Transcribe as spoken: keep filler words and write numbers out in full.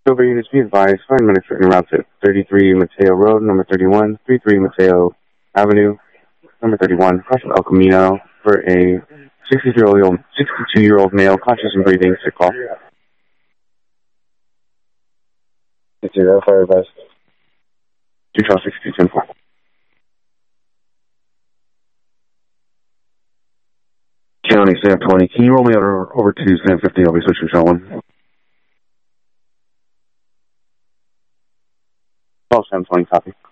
Silver units be advised, find minutes written routes at thirty-three Mateo Road, number thirty-one, thirty-three Mateo Avenue, number thirty-one, across El Camino, for a sixty-two-year-old sixty-two-year-old male, conscious and breathing, sick call. It's zero, fire advice. two twelve sixty-two ten four. County, Sam twenty. Can you roll me over, over to Sam fifteen? I'll be switching to one. Oh, Sam twenty, copy.